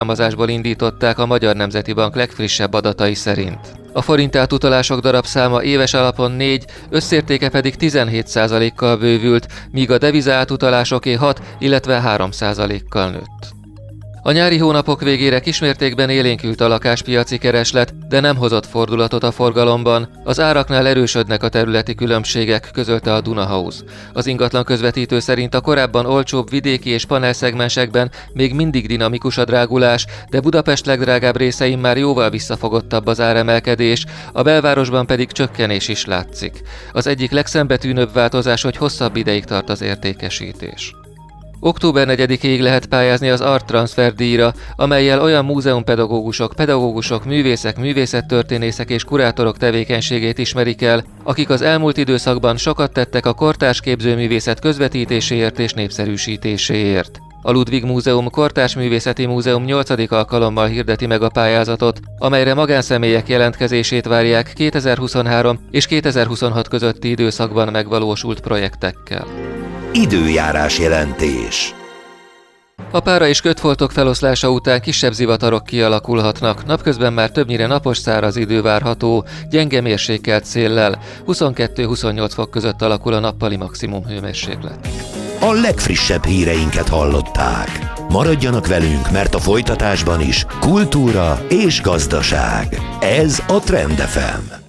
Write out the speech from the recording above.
alkalmazásból indították a Magyar Nemzeti Bank legfrissebb adatai szerint. A forint átutalások darabszáma éves alapon 4, összértéke pedig 17%-kal bővült, míg a deviza átutalásoké 6, illetve 3%-kal nőtt. A nyári hónapok végére kismértékben élénkült a lakáspiaci kereslet, de nem hozott fordulatot a forgalomban. Az áraknál erősödnek a területi különbségek, közölte a Duna House. Az ingatlan közvetítő szerint a korábban olcsóbb vidéki és panelszegmensekben még mindig dinamikus a drágulás, de Budapest legdrágább részein már jóval visszafogottabb az áremelkedés, a belvárosban pedig csökkenés is látszik. Az egyik legszembetűnőbb változás, hogy hosszabb ideig tart az értékesítés. Október 4-ig lehet pályázni az Art Transfer díjra, amellyel olyan múzeumpedagógusok, művészek, művészettörténészek és kurátorok tevékenységét ismerik el, akik az elmúlt időszakban sokat tettek a kortárs képzőművészet közvetítéséért és népszerűsítéséért. A Ludwig Múzeum Kortárs Művészeti Múzeum 8. alkalommal hirdeti meg a pályázatot, amelyre magánszemélyek jelentkezését várják 2023 és 2026 közötti időszakban megvalósult projektekkel. Időjárás jelentés. A pára és kötfoltok feloszlása után kisebb zivatarok kialakulhatnak, napközben már többnyire napos száraz idő várható, gyenge mérsékelt széllel, 22-28 fok között alakul a nappali maximum hőmérséklet. A legfrissebb híreinket hallották. Maradjanak velünk, mert a folytatásban is kultúra és gazdaság. Ez a Trend FM.